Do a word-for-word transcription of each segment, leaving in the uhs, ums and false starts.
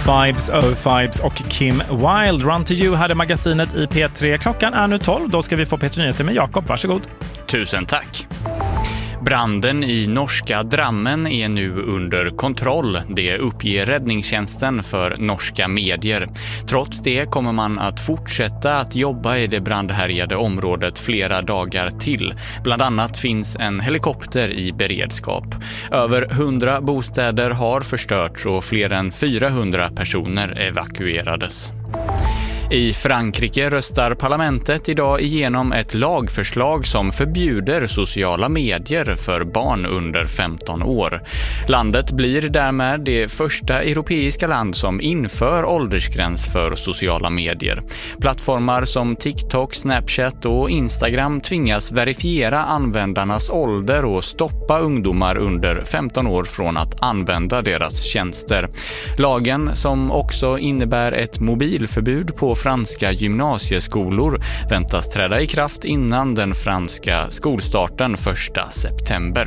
Vibes, O-Vibes och Kim Wilde. Run to You hade magasinet i P tre. Klockan är nu tolv. Då ska vi få P tre Nyheter med Jakob. Varsågod. Tusen tack. Branden i norska Drammen är nu under kontroll. Det uppger räddningstjänsten för norska medier. Trots det kommer man att fortsätta att jobba i det brandhärjade området flera dagar till. Bland annat finns en helikopter i beredskap. Över hundra bostäder har förstörts och fler än fyrahundra personer evakuerades. I Frankrike röstar parlamentet idag igenom ett lagförslag som förbjuder sociala medier för barn under femton år. Landet blir därmed det första europeiska land som inför åldersgräns för sociala medier. Plattformar som TikTok, Snapchat och Instagram tvingas verifiera användarnas ålder och stoppa ungdomar under femton år från att använda deras tjänster. Lagen, som också innebär ett mobilförbud på franska gymnasieskolor, väntas träda i kraft innan den franska skolstarten första september.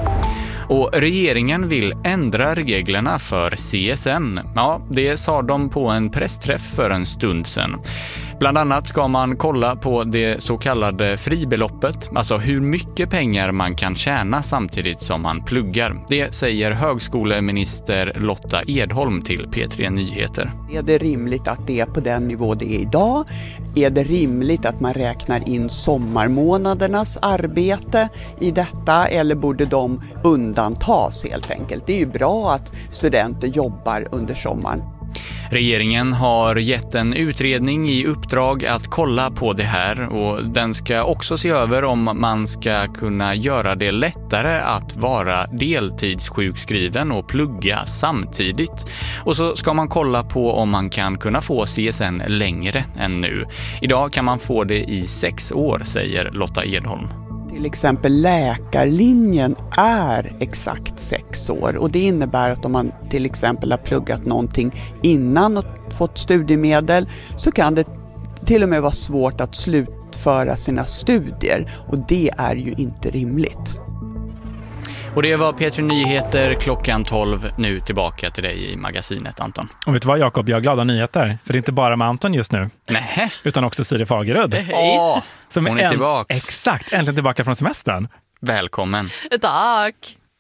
Och regeringen vill ändra reglerna för C S N. Ja, det sa de på en pressträff för en stund sedan. Bland annat ska man kolla på det så kallade fribeloppet, alltså hur mycket pengar man kan tjäna samtidigt som man pluggar. Det säger högskoleminister Lotta Edholm till P tre Nyheter. Är det rimligt att det är på den nivå det är idag? Är det rimligt att man räknar in sommarmånadernas arbete i detta, eller borde de undantas helt enkelt? Det är ju bra att studenter jobbar under sommaren. Regeringen har gett en utredning i uppdrag att kolla på det här, och den ska också se över om man ska kunna göra det lättare att vara deltidssjukskriven och plugga samtidigt. Och så ska man kolla på om man kan kunna få C S N längre än nu. Idag kan man få det i sex år, säger Lotta Edholm. Till exempel läkarlinjen är exakt sex år, och det innebär att om man till exempel har pluggat någonting innan och fått studiemedel, så kan det till och med vara svårt att slutföra sina studier, och det är ju inte rimligt. Och det var P tre Nyheter klockan tolv. Nu tillbaka till dig i magasinet, Anton. Och vet du vad, Jakob? Jag har glada nyheter. För det är inte bara med Anton just nu. Nej. Utan också Siri Fagerud. Hej. Åh, som hon är en, tillbaka. Exakt, äntligen tillbaka från semestern. Välkommen. Tack.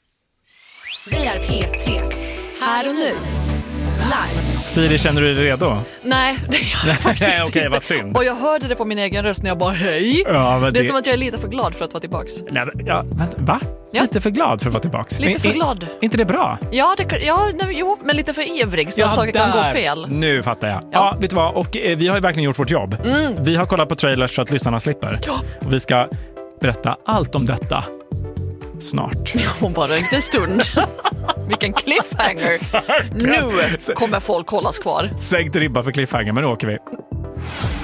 Vi är P tre. Här och nu. Live. Siri, känner du dig redo? Nej, det är jag faktiskt Nej, okej, inte. vad synd. Och jag hörde det på min egen röst när jag bara hej. Ja, men det är det... som att jag är lite för glad för att vara tillbaks. Nej, ja, vänta, va? Ja. Lite för glad för att vara tillbaks. Lite för är, glad. Är inte det bra? Ja, det, ja nej, jo, men lite för ivrig så ja, att saker där. kan gå fel. Nu fattar jag. Ja, Ja vet du vad? Och eh, vi har ju verkligen gjort vårt jobb. Mm. Vi har kollat på trailers så att lyssnarna slipper. Ja. Och vi ska berätta allt om detta snart. Hon bara inte en stund. Vilken cliffhanger. Nu kommer folk hållas kvar. Sänkt ribba för cliffhanger, men nu åker vi.